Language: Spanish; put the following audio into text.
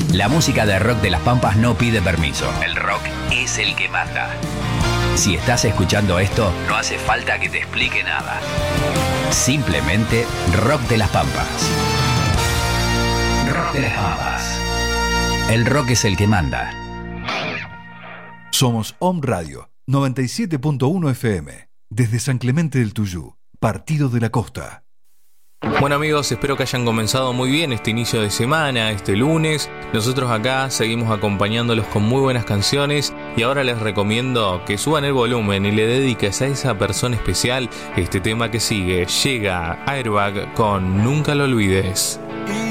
La música de rock de las Pampas no pide permiso. El rock es el que manda. Si estás escuchando esto, no hace falta que te explique nada. Simplemente Rock de las Pampas. Rock de las Pampas. El rock es el que manda. Somos Om Radio 97.1 FM. Desde San Clemente del Tuyú, Partido de la Costa. Bueno amigos, espero que hayan comenzado muy bien este inicio de semana, este lunes. Nosotros acá seguimos acompañándolos con muy buenas canciones y ahora les recomiendo que suban el volumen y le dediques a esa persona especial este tema que sigue. Llega Airbag con Nunca lo olvides.